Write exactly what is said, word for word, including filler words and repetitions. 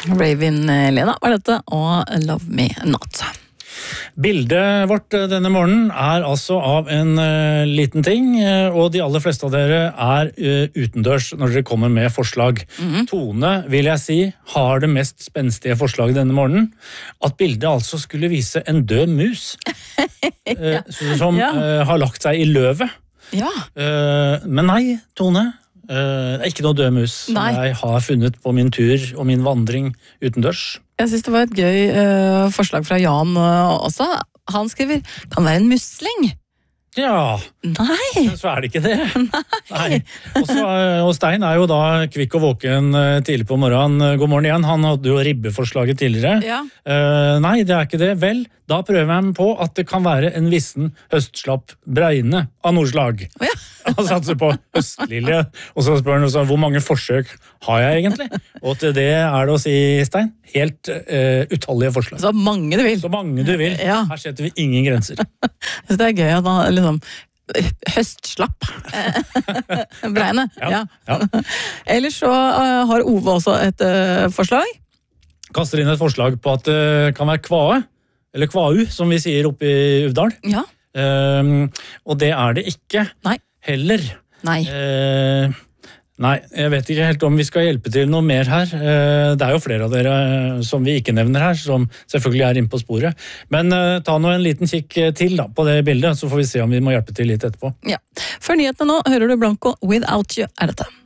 Raven Lena var dette, og Love Me Not. Bildet vårt denne morgenen er altså av en uh, liten ting, uh, og de aller fleste av dere er uh, utendørs når dere kommer med forslag. Mm-hmm. Tone, vil jeg si, har det mest spenstige forslaget denne morgenen. At bildet altså skulle vise en død mus, uh, som ja. uh, har lagt seg i løvet. Ja. Uh, men nei, Tone, uh, det er ikke noe død mus som jeg har funnet på min tur og min vandring utendørs. Jeg synes det var et gøy uh, forslag fra Jan uh, også. Han skriver, kan være en musling. Ja, Nei. Så er det ikke det. Nei. Nei. Og, så, og Stein er jo da kvikk og våken tidlig på morgenen. God morgen igjen, han hadde jo ribbeforslaget tidligere. Ja. Uh, nei, det er ikke det. Vel, da prøver jeg på at det kan være en vissen høstslapp bregne av noe slag. Ja. Han satser på høstlilje, og så spør han også, hvor mange forsøk har jeg egentlig? Og til det er det å si, Stein, helt uh, utallige forslag. Så mange du vil. Så mange du vil. Ja. Her setter vi ingen grenser. Så det er gøy at man liksom høstslapp bregne. Ja, ja. Ellers så uh, har Ove også et uh, forslag. Kaster inn et forslag på at det kan være kvae, eller kvau, som vi sier oppe i Uvdal. Ja. Um, og det er det ikke. Nei. Heller. Nei. Uh, nei, jeg vet ikke helt om vi skal hjelpe til noe mer her. Uh, det er jo flere av dere som vi ikke nevner her, som selvfølgelig er inne på sporet. Men uh, ta nå en liten kikk til da, på det bildet, så får vi se om vi må hjelpe til litt etterpå. Ja. Før nyhetene nå hører du Blanco, Without You er dette.